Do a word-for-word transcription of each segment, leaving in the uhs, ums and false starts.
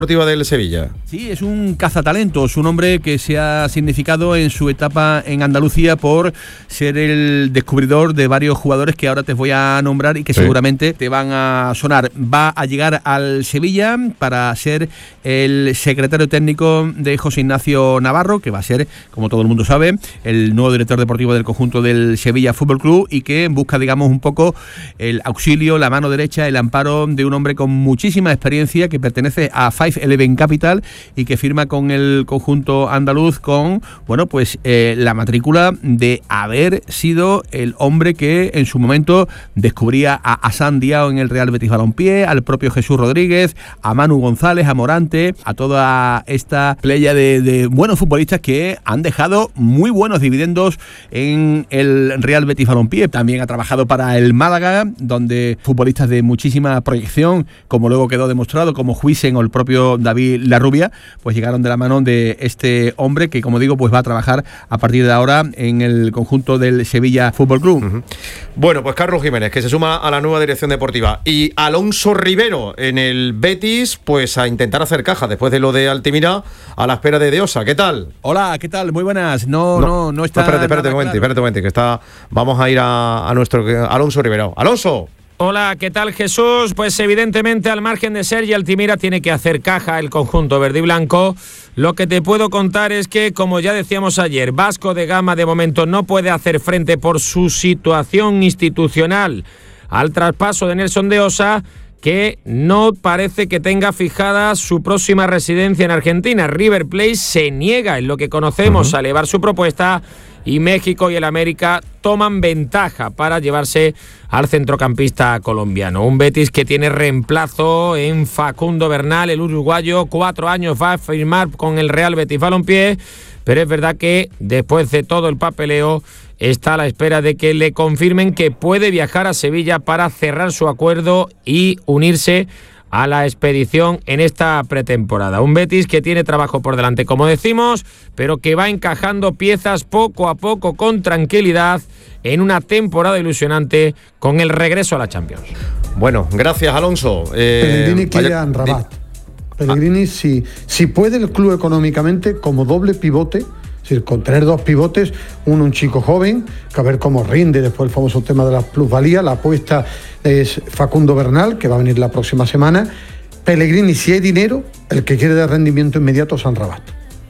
Deportiva del Sevilla. Sí, es un cazatalentos, un hombre que se ha significado en su etapa en Andalucía por ser el descubridor de varios jugadores que ahora te voy a nombrar y que sí. seguramente te van a sonar. Va a llegar al Sevilla para ser el secretario técnico de José Ignacio Navarro, que va a ser, como todo el mundo sabe, el nuevo director deportivo del conjunto del Sevilla Fútbol Club, y que busca, digamos, un poco el auxilio, la mano derecha, el amparo de un hombre con muchísima experiencia que pertenece a Five Eleven Capital y que firma con el conjunto andaluz con, bueno, pues eh, la matrícula de haber sido el hombre que en su momento descubría a Hassan Diao en el Real Betis Balompié, al propio Jesús Rodríguez, a Manu González, a Morante, a toda esta playa de, de buenos futbolistas que han dejado muy buenos dividendos en el Real Betis Balompié. También ha trabajado para el Málaga, donde futbolistas de muchísima proyección, como luego quedó demostrado, como Huijsen o el propio David Larrubia, pues llegaron de la mano de este hombre que, como digo, pues va a trabajar a partir de ahora en el conjunto del Sevilla Fútbol Club. Uh-huh. Bueno, pues Carlos Jiménez, que se suma a la nueva dirección deportiva, y Alonso Rivero en el Betis, pues a intentar hacer caja después de lo de Altimira, a la espera de Deosa. ¿Qué tal? Hola, ¿qué tal? Muy buenas. No, no, no, no está. No, espérate, espérate un momento, espérate un momento, que está. Vamos a ir a, a nuestro Alonso Rivero. Alonso. Hola, ¿qué tal, Jesús? Pues evidentemente, al margen de Sergi Altimira, tiene que hacer caja el conjunto verde y blanco. Lo que te puedo contar es que, como ya decíamos ayer, Vasco de Gama de momento no puede hacer frente por su situación institucional al traspaso de Nelson Deosa, que no parece que tenga fijada su próxima residencia en Argentina. River Plate se niega, en lo que conocemos, uh-huh. a elevar su propuesta, y México y el América toman ventaja para llevarse al centrocampista colombiano. Un Betis que tiene reemplazo en Facundo Bernal, el uruguayo, cuatro años va a firmar con el Real Betis Balompié, pero es verdad que después de todo el papeleo está a la espera de que le confirmen que puede viajar a Sevilla para cerrar su acuerdo y unirse a la expedición en esta pretemporada. Un Betis que tiene trabajo por delante, como decimos, pero que va encajando piezas poco a poco con tranquilidad en una temporada ilusionante con el regreso a la Champions. Bueno, gracias, Alonso. Eh, Pellegrini quiere a Amrabat. Pellegrini, ah. si, si puede el club económicamente, como doble pivote, es decir, con tener dos pivotes, uno un chico joven, que a ver cómo rinde después el famoso tema de la plusvalía. La apuesta es Facundo Bernal, que va a venir la próxima semana. Pellegrini, si hay dinero, el que quiere de rendimiento inmediato es Amrabat.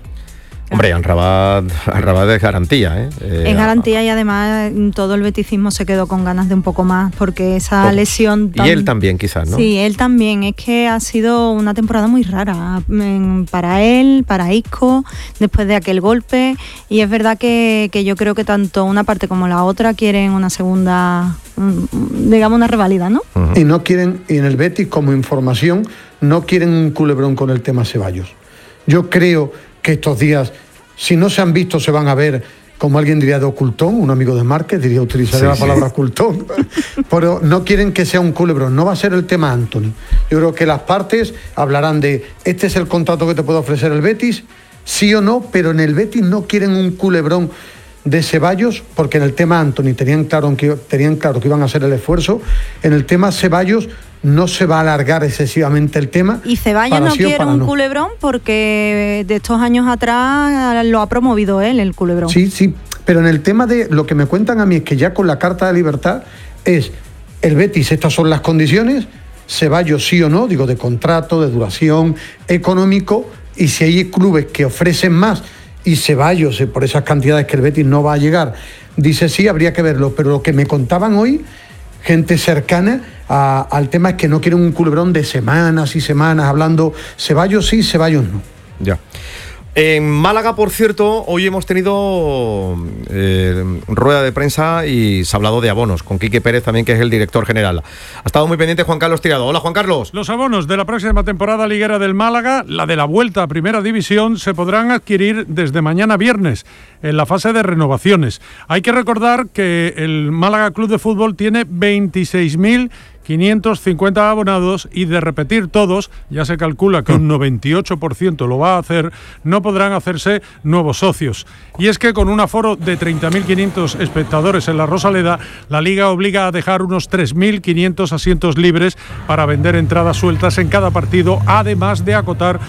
Hombre, Amrabat, Amrabat es garantía, ¿eh? eh es garantía, y además todo el beticismo se quedó con ganas de un poco más, porque esa poco. lesión... Tan... Y él también, quizás, ¿no? Sí, él también. Es que ha sido una temporada muy rara para él, para Isco, después de aquel golpe, y es verdad que, que yo creo que tanto una parte como la otra quieren una segunda, digamos, una revalida, ¿no? Uh-huh. Y no quieren, y en el Betis, como información, no quieren un culebrón con el tema Ceballos. Yo creo que estos días, si no se han visto, se van a ver, como alguien diría, de ocultón, un amigo de Márquez diría, utilizaré sí, la palabra sí. ocultón, pero no quieren que sea un culebrón, no va a ser el tema Anthony. Yo creo que las partes hablarán de, este es el contrato que te puede ofrecer el Betis, sí o no, pero en el Betis no quieren un culebrón de Ceballos, porque en el tema Anthony tenían claro que, tenían claro que iban a hacer el esfuerzo, en el tema Ceballos no se va a alargar excesivamente el tema. Y Ceballos no sí quiere un no. culebrón porque de estos años atrás lo ha promovido él, el culebrón. Sí, sí, pero en el tema de lo que me cuentan a mí es que ya con la Carta de Libertad es el Betis, estas son las condiciones, Ceballos sí o no, digo, de contrato, de duración, económico, y si hay clubes que ofrecen más y Ceballos, por esas cantidades que el Betis no va a llegar, dice sí, habría que verlo, pero lo que me contaban hoy, gente cercana a, al tema, es que no quieren un culebrón de semanas y semanas hablando Ceballos sí, Ceballos no. Ya. En Málaga, por cierto, hoy hemos tenido eh, rueda de prensa y se ha hablado de abonos, con Quique Pérez también, que es el director general. Ha estado muy pendiente Juan Carlos Tirado. Hola, Juan Carlos. Los abonos de la próxima temporada liguera del Málaga, la de la vuelta a Primera División, se podrán adquirir desde mañana viernes, en la fase de renovaciones. Hay que recordar que el Málaga Club de Fútbol tiene veintiséis mil quinientos cincuenta abonados, y de repetir todos, ya se calcula que un noventa y ocho por ciento lo va a hacer, no podrán hacerse nuevos socios. Y es que con un aforo de treinta mil quinientos espectadores en la Rosaleda, la Liga obliga a dejar unos tres mil quinientos asientos libres para vender entradas sueltas en cada partido, además de acotar